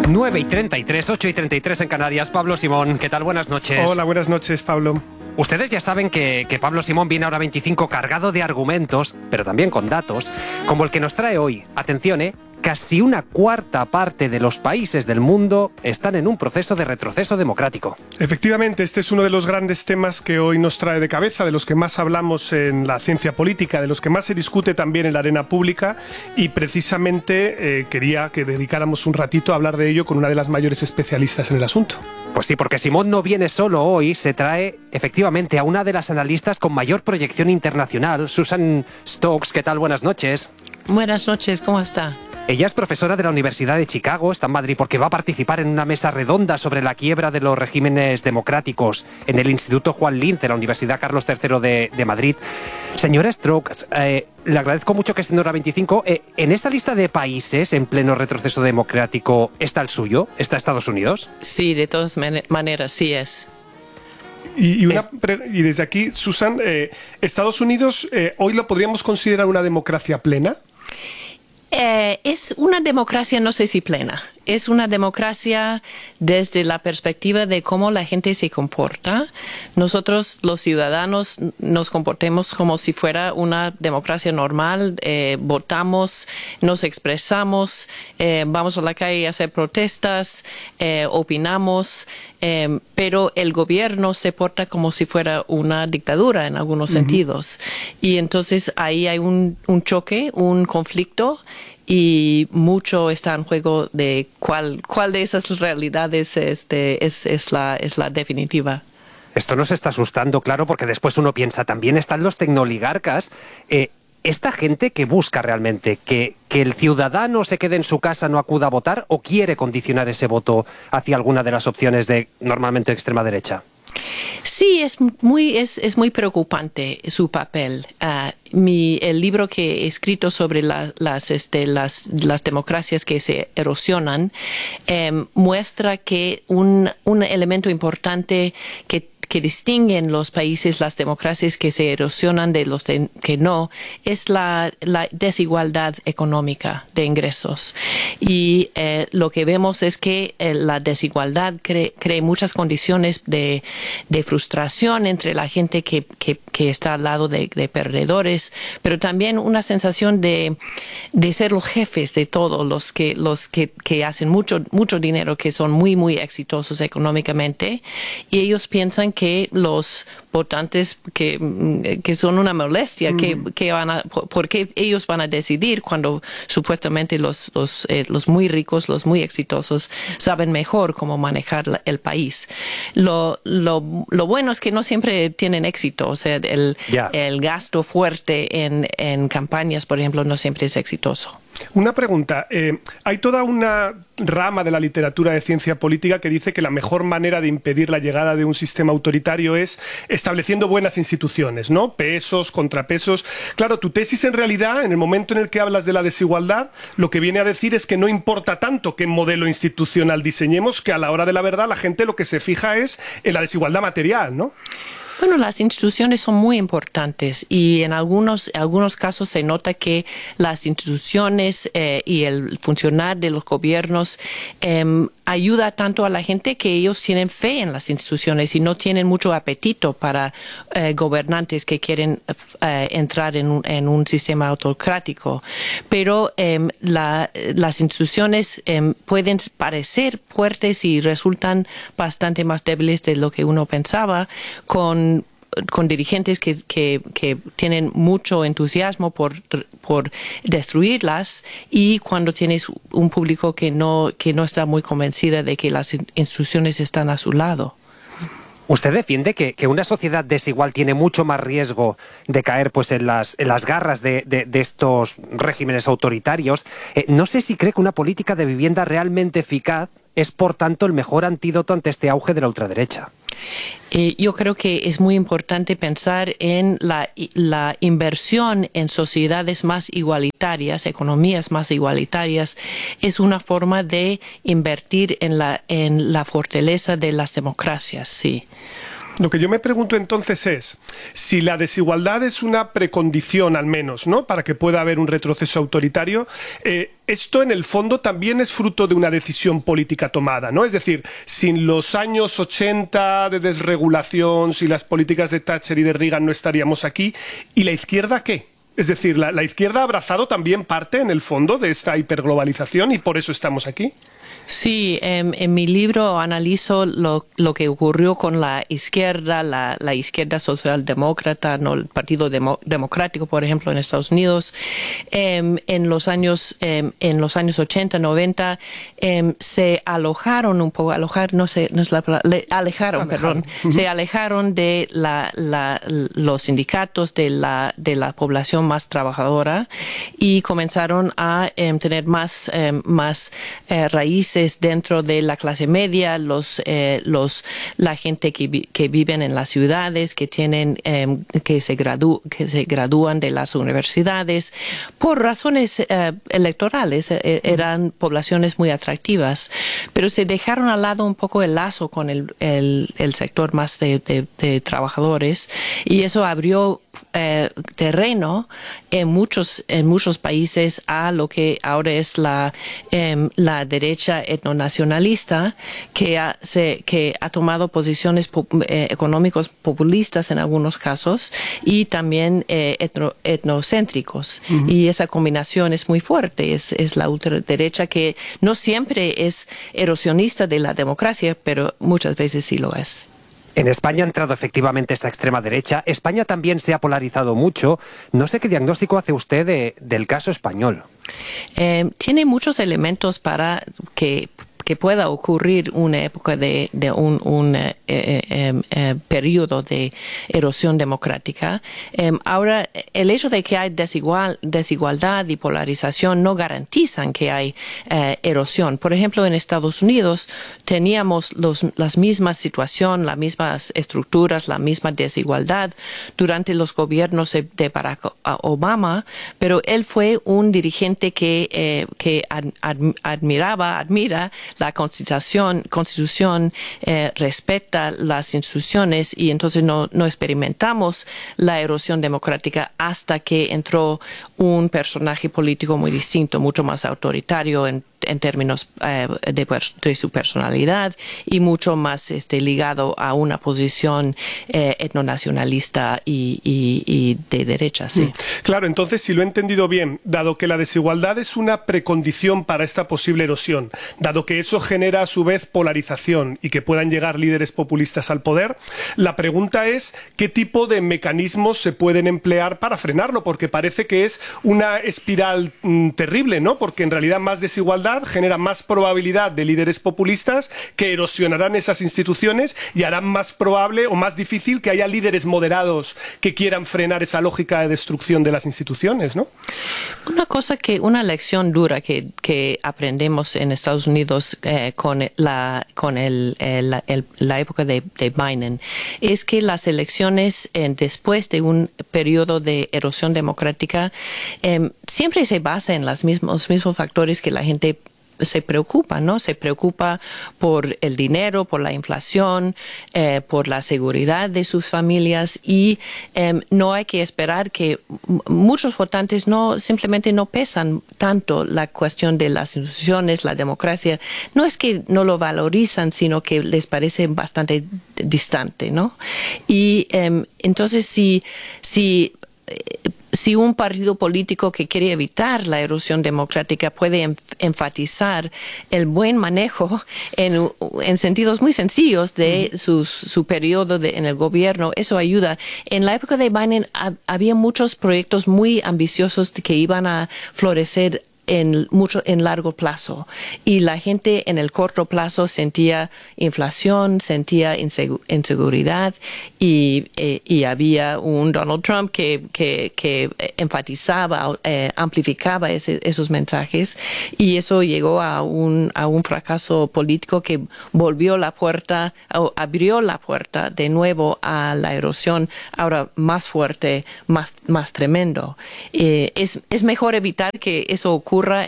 9:33, 8:33 en Canarias. Pablo Simón, ¿qué tal? Buenas noches. Hola, buenas noches, Pablo. Ustedes ya saben que Pablo Simón viene ahora 25 cargado de argumentos, pero también con datos, como el que nos trae hoy. Atención, casi una cuarta parte de los países del mundo están en un proceso de retroceso democrático. Efectivamente, este es uno de los grandes temas que hoy nos trae de cabeza, de los que más hablamos en la ciencia política, de los que más se discute también en la arena pública, y precisamente quería que dedicáramos un ratito a hablar de ello con una de las mayores especialistas en el asunto. Pues sí, porque Simón no viene solo hoy, se trae efectivamente a una de las analistas con mayor proyección internacional, Susan Stokes. ¿Qué tal? Buenas noches. Buenas noches, ¿cómo está? Ella es profesora de la Universidad de Chicago, está en Madrid porque va a participar en una mesa redonda sobre la quiebra de los regímenes democráticos en el Instituto Juan Linz de la Universidad Carlos III de Madrid. Señora Stokes, le agradezco mucho que esté en hora 25. ¿En esa lista de países en pleno retroceso democrático está el suyo? ¿Está Estados Unidos? Sí, de todas maneras, sí es. Y desde aquí, Susan, ¿Estados Unidos hoy lo podríamos considerar una democracia plena? Es una democracia, no sé si plena. Es una democracia desde la perspectiva de cómo la gente se comporta. Nosotros, los ciudadanos, nos comportemos como si fuera una democracia normal. Votamos, nos expresamos, vamos a la calle a hacer protestas, opinamos, pero el gobierno se porta como si fuera una dictadura en algunos sentidos. Y entonces ahí hay un choque, un conflicto, y mucho está en juego de cuál de esas realidades es la definitiva. Esto nos está asustando, claro, porque después uno piensa, también están los tecnoligarcas. ¿Esta gente que busca realmente que el ciudadano se quede en su casa, no acuda a votar, o quiere condicionar ese voto hacia alguna de las opciones de normalmente extrema derecha? Sí, es muy preocupante su papel. El libro que he escrito sobre las democracias que se erosionan muestra que un elemento importante que distinguen los países, las democracias que se erosionan de los que no, es la desigualdad económica de ingresos. Y lo que vemos es que la desigualdad crea muchas condiciones de frustración entre la gente que está al lado de perdedores, pero también una sensación de ser los jefes de todos los que hacen mucho dinero, que son muy exitosos económicamente, y ellos piensan que los votantes que son una molestia, porque ellos van a decidir cuando supuestamente los muy ricos, los muy exitosos saben mejor cómo manejar el país. Lo bueno es que no siempre tienen éxito, o sea, el gasto fuerte en campañas, por ejemplo, no siempre es exitoso. Una pregunta. Hay toda una rama de la literatura de ciencia política que dice que la mejor manera de impedir la llegada de un sistema autoritario es estableciendo buenas instituciones, ¿no? Pesos, contrapesos. Claro, tu tesis en realidad, en el momento en el que hablas de la desigualdad, lo que viene a decir es que no importa tanto qué modelo institucional diseñemos, que a la hora de la verdad la gente lo que se fija es en la desigualdad material, ¿no? Bueno, las instituciones son muy importantes y en algunos casos se nota que las instituciones y el funcionar de los gobiernos ayuda tanto a la gente que ellos tienen fe en las instituciones y no tienen mucho apetito para gobernantes que quieren entrar en un sistema autocrático. Pero las instituciones pueden parecer fuertes y resultan bastante más débiles de lo que uno pensaba con dirigentes que tienen mucho entusiasmo por destruirlas, y cuando tienes un público que no está muy convencida de que las instituciones están a su lado. ¿Usted defiende que una sociedad desigual tiene mucho más riesgo de caer pues en las garras de estos regímenes autoritarios? No sé si cree que una política de vivienda realmente eficaz es, por tanto, el mejor antídoto ante este auge de la ultraderecha. Yo creo que es muy importante pensar en la inversión en sociedades más igualitarias, economías más igualitarias. Es una forma de invertir en la fortaleza de las democracias, sí. Lo que yo me pregunto entonces es, si la desigualdad es una precondición al menos, ¿no?, para que pueda haber un retroceso autoritario, esto en el fondo también es fruto de una decisión política tomada, ¿no? Es decir, sin los años 80 de desregulación, si las políticas de Thatcher y de Reagan, no estaríamos aquí. ¿Y la izquierda qué? Es decir, la izquierda ha abrazado también parte, en el fondo, de esta hiperglobalización y por eso estamos aquí. Sí, en mi libro analizo lo que ocurrió con la izquierda, la izquierda socialdemócrata, no el Partido Democrático, por ejemplo, en Estados Unidos. En los años 80, 90, se alojaron un poco, se alejaron de los sindicatos, de la población más trabajadora y comenzaron a tener más raíces dentro de la clase media, la gente que viven en las ciudades, que se gradúan de las universidades por razones electorales, eran poblaciones muy atractivas, pero se dejaron al lado un poco el lazo con el sector más de trabajadores y eso abrió terreno en muchos países a lo que ahora es la derecha etnonacionalista que ha tomado posiciones económicos populistas en algunos casos y también etnocéntricos. Y esa combinación es muy fuerte, es la ultraderecha que no siempre es erosionista de la democracia, pero muchas veces sí lo es. En España ha entrado efectivamente esta extrema derecha. España también se ha polarizado mucho. No sé qué diagnóstico hace usted del caso español. Tiene muchos elementos para que pueda ocurrir una época de un periodo de erosión democrática. Ahora, el hecho de que hay desigualdad y polarización no garantizan que hay erosión. Por ejemplo, en Estados Unidos teníamos las mismas situaciones, las mismas estructuras, la misma desigualdad durante los gobiernos de Barack Obama, pero él fue un dirigente que admira la Constitución respeta las instituciones y entonces no experimentamos la erosión democrática hasta que entró un personaje político muy distinto, mucho más autoritario en términos de su personalidad y mucho más ligado a una posición etnonacionalista y de derecha. Sí. Claro, entonces, si lo he entendido bien, dado que la desigualdad es una precondición para esta posible erosión, dado que eso genera a su vez polarización y que puedan llegar líderes populistas al poder, la pregunta es ¿qué tipo de mecanismos se pueden emplear para frenarlo? Porque parece que es una espiral terrible, ¿no? Porque en realidad más desigualdad genera más probabilidad de líderes populistas que erosionarán esas instituciones y harán más probable o más difícil que haya líderes moderados que quieran frenar esa lógica de destrucción de las instituciones, ¿no? Una lección dura que aprendemos en Estados Unidos con la época de Biden es que las elecciones después de un periodo de erosión democrática siempre se basa en los mismos factores que la gente se preocupa, ¿no? Se preocupa por el dinero, por la inflación, por la seguridad de sus familias y no hay que esperar que muchos votantes simplemente no pesan tanto la cuestión de las instituciones, la democracia. No es que no lo valorizan, sino que les parece bastante distante, ¿no? Y entonces si un partido político que quiere evitar la erosión democrática puede enfatizar el buen manejo en sentidos muy sencillos de su periodo en el gobierno, eso ayuda. En la época de Biden había muchos proyectos muy ambiciosos que iban a florecer en largo plazo y la gente en el corto plazo sentía inflación, sentía inseguridad y había un Donald Trump que enfatizaba, amplificaba esos mensajes y eso llegó a un fracaso político que abrió la puerta de nuevo a la erosión ahora más fuerte, más tremendo. Es mejor evitar que eso ocurra ocurra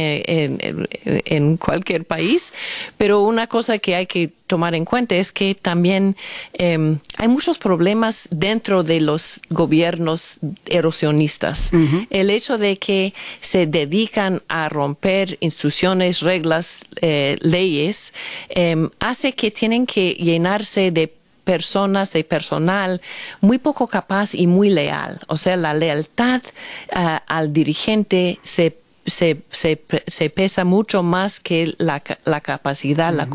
en cualquier país, pero una cosa que hay que tomar en cuenta es que también hay muchos problemas dentro de los gobiernos erosionistas. El hecho de que se dedican a romper instituciones, reglas, leyes, hace que tienen que llenarse de personas, de personal muy poco capaz y muy leal. O sea, la lealtad al dirigente se pesa mucho más que la capacidad, la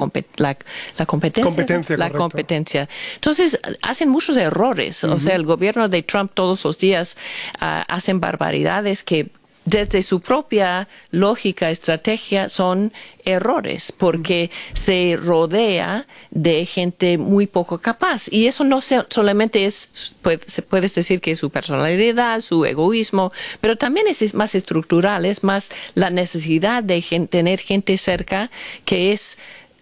competencia. Entonces, hacen muchos errores. O sea, el gobierno de Trump todos los días hacen barbaridades que desde su propia lógica, estrategia, son errores, porque se rodea de gente muy poco capaz. Y eso no solamente puedes decir que es su personalidad, su egoísmo, pero también es más estructural, es más la necesidad de tener gente cerca que es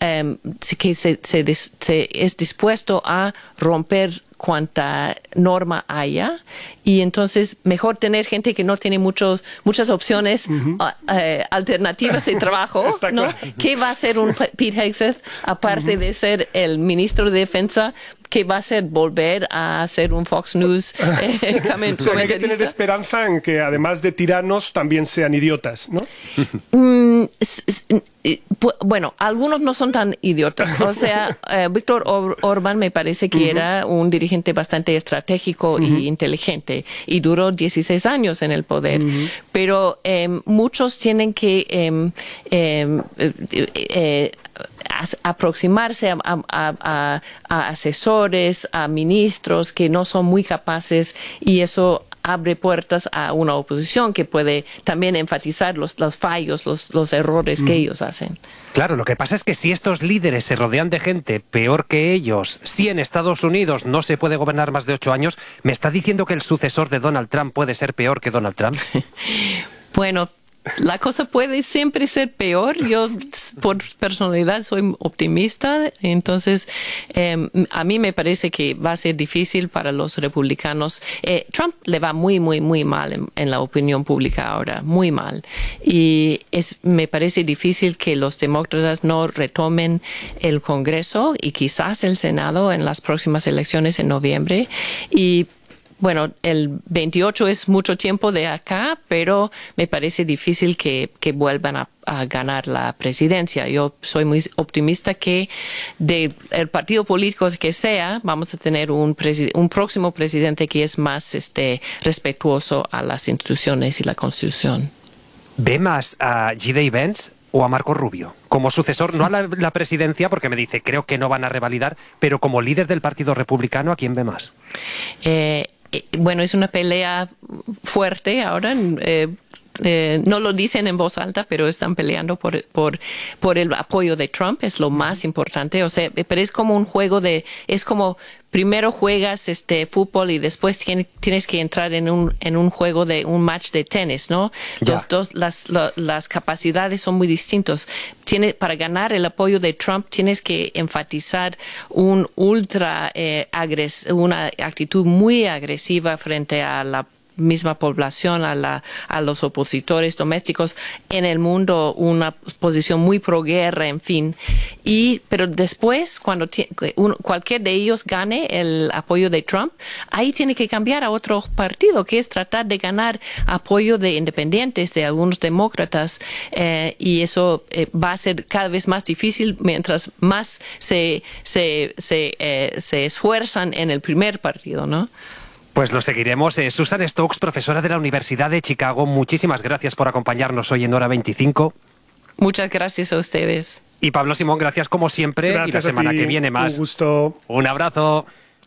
dispuesto a romper cuanta norma haya, y entonces mejor tener gente que no tiene muchas opciones alternativas de trabajo, ¿no? Claro. ¿Qué va a hacer un Pete Hegseth aparte de ser el ministro de Defensa? ¿Qué va a hacer? ¿Volver a hacer un Fox News? Hay que tener esperanza en que además de tiranos también sean idiotas, ¿no? Bueno, algunos no son tan idiotas. O sea, Víctor Orbán me parece que era un dirigente bastante estratégico y inteligente, y duró 16 años en el poder. Pero muchos tienen que aproximarse a asesores, a ministros que no son muy capaces, y eso abre puertas a una oposición que puede también enfatizar los fallos, los errores que ellos hacen. Claro, lo que pasa es que si estos líderes se rodean de gente peor que ellos, si en Estados Unidos no se puede gobernar más de 8 años, ¿me está diciendo que el sucesor de Donald Trump puede ser peor que Donald Trump? Bueno, la cosa puede siempre ser peor. Yo, por personalidad, soy optimista. Entonces, a mí me parece que va a ser difícil para los republicanos. Trump le va muy, muy, muy mal en la opinión pública ahora, muy mal. Y me parece difícil que los demócratas no retomen el Congreso y quizás el Senado en las próximas elecciones en noviembre. Y bueno, el 28 es mucho tiempo de acá, pero me parece difícil que vuelvan a ganar la presidencia. Yo soy muy optimista que del partido político que sea, vamos a tener un próximo presidente que es más respetuoso a las instituciones y la Constitución. ¿Ve más a J.D. Vance o a Marco Rubio como sucesor, no a la presidencia, porque me dice no van a revalidar, pero como líder del Partido Republicano, ¿a quién ve más? Bueno, es una pelea fuerte ahora. No lo dicen en voz alta, pero están peleando por el apoyo de Trump, es lo más importante. O sea, pero es como un juego es como primero juegas fútbol y después tienes que entrar en un juego de un match de tenis, ¿no? Las capacidades son muy distintos. Para ganar el apoyo de Trump tienes que enfatizar una actitud muy agresiva frente a la misma población, a los opositores domésticos en el mundo, una posición muy pro-guerra, en fin. Pero después, cuando cualquier de ellos gane el apoyo de Trump, ahí tiene que cambiar a otro partido, que es tratar de ganar apoyo de independientes, de algunos demócratas, y eso va a ser cada vez más difícil mientras más se esfuerzan en el primer partido, ¿no? Pues lo seguiremos. Susan Stokes, profesora de la Universidad de Chicago, muchísimas gracias por acompañarnos hoy en Hora 25. Muchas gracias a ustedes. Y Pablo Simón, gracias como siempre. Gracias, y la semana que viene más. Un gusto. Un abrazo.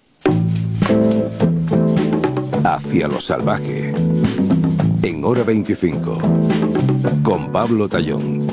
Hacia lo salvaje. En Hora 25. Con Pablo Tallón.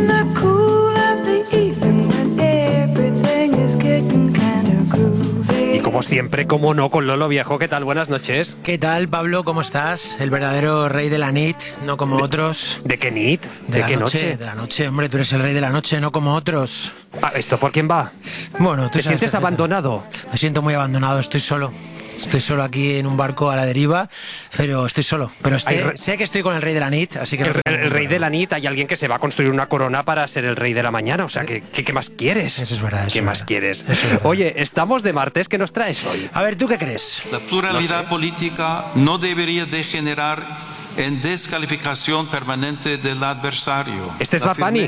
Como siempre, como no, con Lolo Viejo. ¿Qué tal? Buenas noches. ¿Qué tal, Pablo? ¿Cómo estás? El verdadero rey de la nit, no como otros. ¿De qué nit? ¿De qué noche? De la noche, hombre, tú eres el rey de la noche, no como otros. ¿Esto por quién va? Bueno, tú ¿Te sientes abandonado? Me siento muy abandonado, estoy solo. Estoy solo aquí en un barco a la deriva, pero estoy solo. Pero sé que estoy con el rey de la nit, así que... El rey de la nit, hay alguien que se va a construir una corona para ser el rey de la mañana. O sea, ¿qué más quieres? Eso es verdad. ¿Qué más quieres? Eso es verdad. Oye, estamos de martes, ¿qué nos traes hoy? A ver, ¿tú qué crees? La pluralidad política no debería degenerar en descalificación permanente del adversario. Este es Bad Bunny.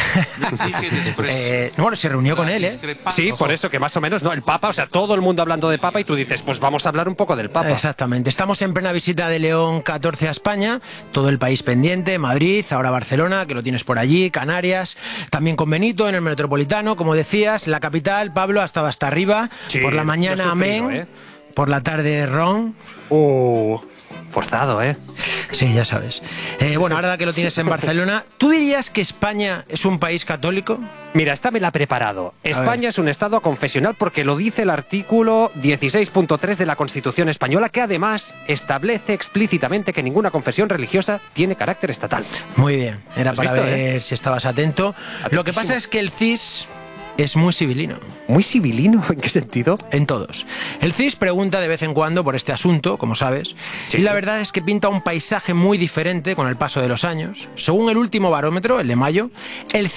Bueno, se reunió con él, ¿eh? Sí, por eso que más o menos, ¿no? El Papa, o sea, todo el mundo hablando de Papa y tú dices, pues vamos a hablar un poco del Papa. Exactamente. Estamos en plena visita de León XIV a España, todo el país pendiente, Madrid, ahora Barcelona, que lo tienes por allí, Canarias, también con Benito en el Metropolitano, como decías, la capital, Pablo, ha estado hasta arriba, Sí, por la mañana yo he sufrido, amén, por la tarde ron. Forzado, ¿eh? Sí, ya sabes. Bueno, ahora que lo tienes en Barcelona, ¿tú dirías que España es un país católico? Mira, esta me la he preparado. España es un estado confesional porque lo dice el artículo 16.3 de la Constitución española, que además establece explícitamente que ninguna confesión religiosa tiene carácter estatal. Muy bien, era ¿Has para visto, ver si estabas atento. Lo que pasa es que el CIS es muy civilino. ¿Muy civilino? ¿En qué sentido? En todos. El CIS pregunta de vez en cuando por este asunto, como sabes, Sí. y la verdad es que pinta un paisaje muy diferente con el paso de los años. Según el último barómetro, el de mayo, el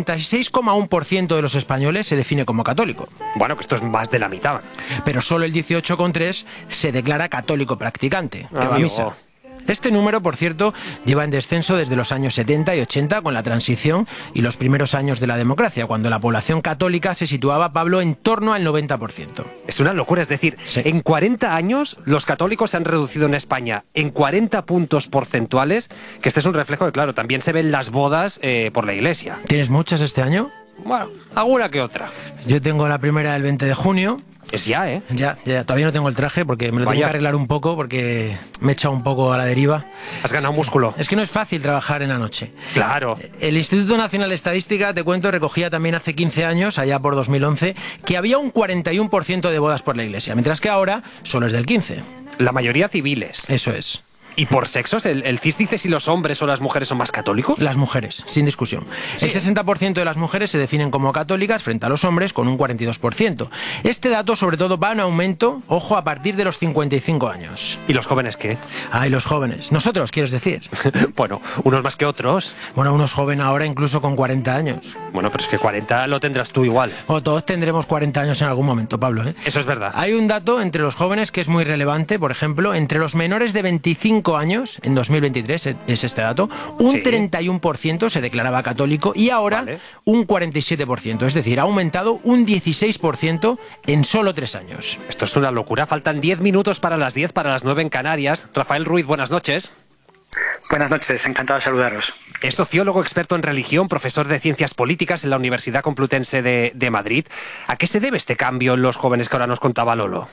56,1% de los españoles se define como católico, Bueno, que esto es más de la mitad. pero solo el 18,3% se declara católico practicante, que va a Amigo. misa. Este número, por cierto, lleva en descenso desde los años 70 y 80 con la transición y los primeros años de la democracia, cuando la población católica se situaba, Pablo, en torno al 90%. Es una locura, es decir, Sí. en 40 años los católicos se han reducido en España en 40 puntos porcentuales, que este es un reflejo de, claro, también se ven las bodas por la iglesia. ¿Tienes muchas este año? Bueno, alguna que otra. Yo tengo la primera el 20 de junio. Es ya, ¿eh? Ya, todavía no tengo el traje porque me lo tengo Vaya. que arreglar un poco porque me he echado un poco a la deriva. Has ganado músculo. Es que no es fácil trabajar en la noche. Claro. El Instituto Nacional de Estadística, te cuento, recogía también hace 15 años, allá por 2011, que había un 41% de bodas por la iglesia, mientras que ahora solo es del 15%. La mayoría civiles. Eso es. ¿Y por sexos? ¿El CIS dice si los hombres o las mujeres son más católicos? Las mujeres, sin discusión. Sí. El 60% de las mujeres se definen como católicas frente a los hombres con un 42%. Este dato sobre todo va en aumento, ojo, a partir de los 55 años. ¿Y los jóvenes qué? Ay, los jóvenes. Nosotros, quieres decir. Bueno, unos más que otros. Bueno, unos jóvenes ahora incluso con 40 años. Bueno, pero es que 40 lo tendrás tú igual. O todos tendremos 40 años en algún momento, Pablo, ¿eh? Eso es verdad. Hay un dato entre los jóvenes que es muy relevante, por ejemplo, entre los menores de 25 años, en 2023 es este dato, un Sí. 31% se declaraba católico y ahora Vale. un 47%, es decir, ha aumentado un 16% en solo 3 años. Esto es una locura. Faltan 10 minutos para las 10, para las 9 en Canarias. Rafael Ruiz, buenas noches. Buenas noches, encantado de saludaros. Es sociólogo experto en religión, profesor de ciencias políticas en la Universidad Complutense de Madrid. ¿A qué se debe este cambio en los jóvenes que ahora nos contaba Lolo?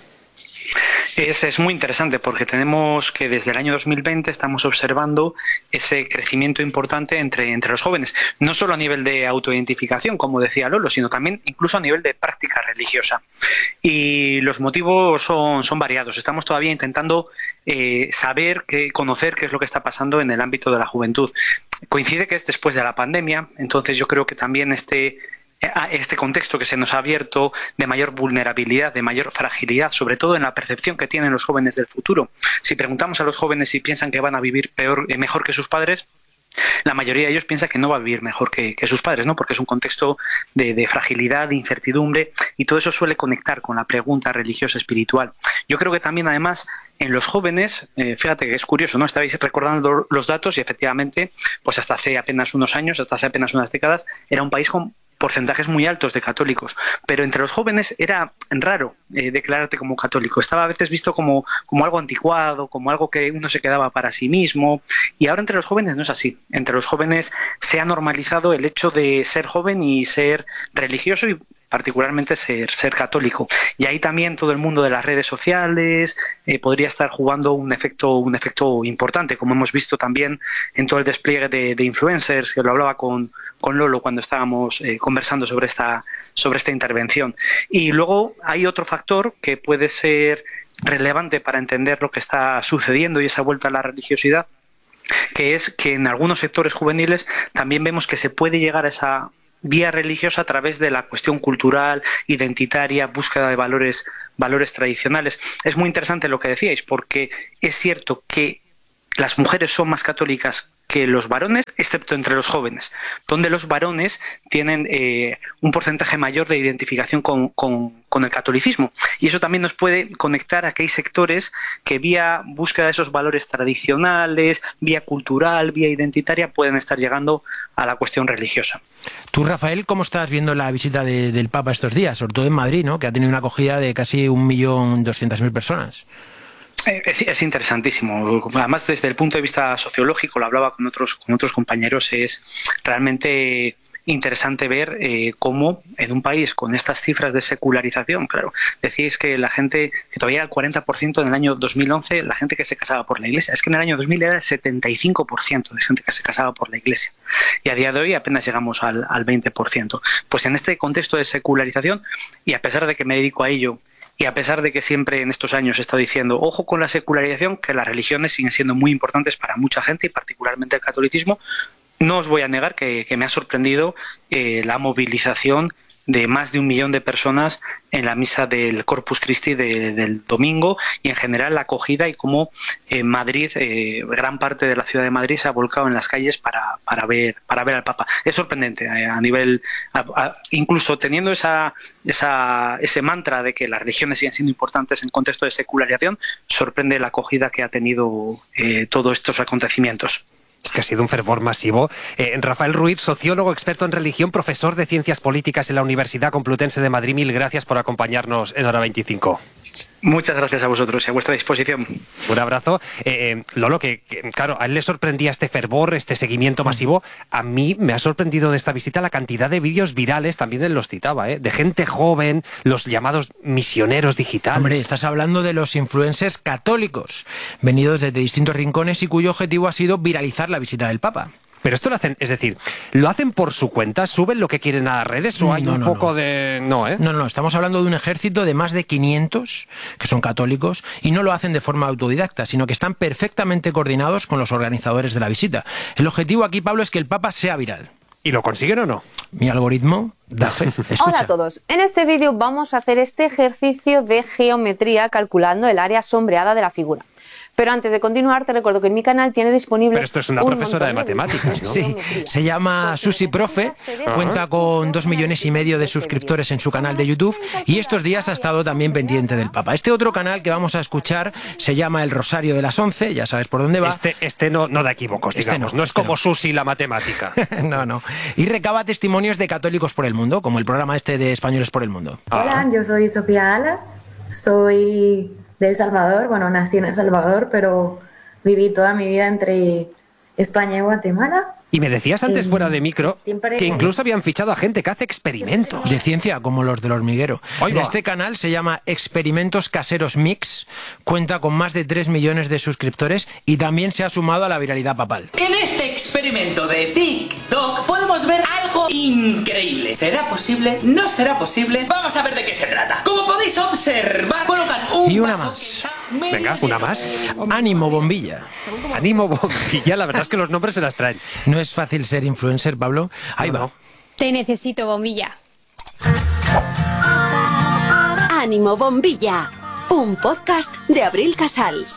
Es muy interesante porque tenemos que desde el año 2020 estamos observando ese crecimiento importante entre los jóvenes, no solo a nivel de autoidentificación, como decía Lolo, sino también incluso a nivel de práctica religiosa. Y los motivos son variados. Estamos todavía intentando conocer qué es lo que está pasando en el ámbito de la juventud. Coincide que es después de la pandemia, entonces yo creo que también este contexto que se nos ha abierto de mayor vulnerabilidad, de mayor fragilidad, sobre todo en la percepción que tienen los jóvenes del futuro. Si preguntamos a los jóvenes si piensan que van a vivir mejor que sus padres, la mayoría de ellos piensa que no va a vivir mejor que sus padres, ¿no? Porque es un contexto de fragilidad, de incertidumbre, y todo eso suele conectar con la pregunta religiosa espiritual. Yo creo que también, además, en los jóvenes, fíjate que es curioso, ¿no? Estabais recordando los datos y efectivamente, pues hasta hace apenas unos años, hasta hace apenas unas décadas, era un país con porcentajes muy altos de católicos, pero entre los jóvenes era raro declararte como católico. Estaba a veces visto como algo anticuado, como algo que uno se quedaba para sí mismo, y ahora entre los jóvenes no es así. Entre los jóvenes se ha normalizado el hecho de ser joven y ser religioso y particularmente ser católico. Y ahí también todo el mundo de las redes sociales podría estar jugando un efecto importante, como hemos visto también en todo el despliegue de influencers, que lo hablaba con Lolo cuando estábamos conversando sobre esta intervención. Y luego hay otro factor que puede ser relevante para entender lo que está sucediendo y esa vuelta a la religiosidad, que es que en algunos sectores juveniles también vemos que se puede llegar a esa vía religiosa a través de la cuestión cultural, identitaria, búsqueda de valores tradicionales. Es muy interesante lo que decíais, porque es cierto que las mujeres son más católicas que los varones, excepto entre los jóvenes, donde los varones tienen un porcentaje mayor de identificación con el catolicismo. Y eso también nos puede conectar a que hay sectores que vía búsqueda de esos valores tradicionales, vía cultural, vía identitaria, pueden estar llegando a la cuestión religiosa. Tú, Rafael, ¿cómo estás viendo la visita del Papa estos días? Sobre todo en Madrid, ¿no?, que ha tenido una acogida de casi 1.200.000 personas. Es interesantísimo. Además, desde el punto de vista sociológico, lo hablaba con otros compañeros, es realmente interesante ver cómo en un país con estas cifras de secularización, claro, decíais que la gente, que todavía era el 40% en el año 2011, la gente que se casaba por la Iglesia, es que en el año 2000 era el 75% de gente que se casaba por la Iglesia, y a día de hoy apenas llegamos al 20%. Pues en este contexto de secularización, y a pesar de que me dedico a ello, y a pesar de que siempre en estos años he estado diciendo, ojo con la secularización, que las religiones siguen siendo muy importantes para mucha gente, y particularmente el catolicismo, no os voy a negar que me ha sorprendido la movilización de más de 1 millón de personas en la misa del Corpus Christi del domingo, y en general la acogida, y cómo en Madrid, gran parte de la ciudad de Madrid se ha volcado en las calles para ver al Papa. Es sorprendente a nivel, incluso teniendo ese mantra de que las religiones siguen siendo importantes en contexto de secularización, sorprende la acogida que ha tenido todos estos acontecimientos. Es que ha sido un fervor masivo. Rafael Ruiz, sociólogo, experto en religión, profesor de Ciencias Políticas en la Universidad Complutense de Madrid. Mil gracias por acompañarnos en Hora 25. Muchas gracias a vosotros y a vuestra disposición. Un abrazo. Lolo, que claro, a él le sorprendía este fervor, este seguimiento masivo. A mí me ha sorprendido de esta visita la cantidad de vídeos virales, también él los citaba, de gente joven, los llamados misioneros digitales. Hombre, estás hablando de los influencers católicos, venidos desde distintos rincones y cuyo objetivo ha sido viralizar la visita del Papa. Pero esto lo hacen, es decir, ¿lo hacen por su cuenta? ¿Suben lo que quieren a las redes o hay un poco de...? No, estamos hablando de un ejército de más de 500 que son católicos, y no lo hacen de forma autodidacta, sino que están perfectamente coordinados con los organizadores de la visita. El objetivo aquí, Pablo, es que el Papa sea viral. ¿Y lo consiguen o no? Mi algoritmo da fe. Escucha. Hola a todos. En este vídeo vamos a hacer este ejercicio de geometría calculando el área sombreada de la figura. Pero antes de continuar, te recuerdo que en mi canal tiene disponible... Pero esto es una profesora de matemáticas, ¿no? Sí, se llama Susi Profe, cuenta con 2,5 millones de suscriptores en su canal de YouTube, y estos días ha estado también pendiente del Papa. Este otro canal que vamos a escuchar se llama El Rosario de las 11, ya sabes por dónde va. Este no da equívocos, digamos, no es como Susi la matemática. No. Y recaba testimonios de católicos por el mundo, como el programa este de Españoles por el Mundo. Hola, yo soy Sofía Alas, soy de El Salvador, bueno, nací en El Salvador, pero viví toda mi vida entre España y Guatemala. Y me decías antes fuera de micro que incluso habían fichado a gente que hace experimentos. De ciencia, como los del hormiguero. Este canal se llama Experimentos Caseros Mix, cuenta con más de 3 millones de suscriptores y también se ha sumado a la viralidad papal. En este experimento de TikTok podemos ver algo increíble. ¿Será posible? ¿No será posible? Vamos a ver de qué se trata. Como podéis observar, colocan un... Y una más. Venga, una más. Ánimo Bombilla. Ánimo Bombilla, la verdad es que los nombres se las traen. No es fácil ser influencer, Pablo. Ahí va. Te necesito, Bombilla. Ánimo Bombilla, un podcast de Abril Casals.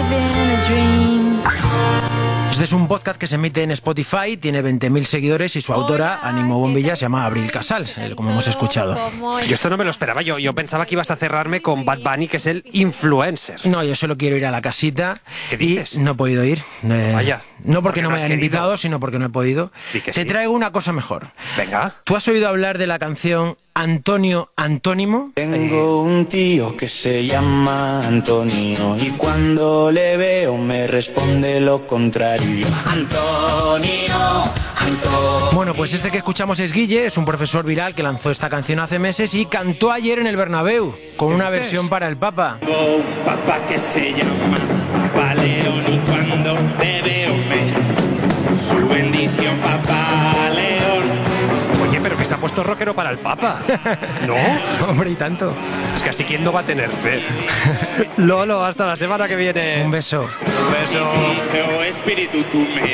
Este es un podcast que se emite en Spotify, tiene 20.000 seguidores y su autora, Ánimo Bombilla, se llama Abril Casals, como hemos escuchado. Yo esto no me lo esperaba, yo pensaba que ibas a cerrarme con Bad Bunny, que es el influencer. No, yo solo quiero ir a la casita. ¿Qué dices? Y no he podido ir. Vaya. No porque no me hayan invitado, sino porque no he podido. Te traigo una cosa mejor. Venga. ¿Tú has oído hablar de la canción Antonio Antónimo? Tengo un tío que se llama Antonio y cuando le veo me responde lo contrario. Antonio. Bueno, pues este que escuchamos es Guille, es un profesor viral que lanzó esta canción hace meses y cantó ayer en el Bernabéu con una versión para el Papa. Tengo un papá que se llama Papa León y cuando le veo me su bendición Papá León. Oye, pero que se ha puesto rockero para el Papa. ¿No? Hombre, y tanto. Es que así quién no va a tener fe. Lolo, hasta la semana que viene. Un beso. Un beso. Espíritu, tú me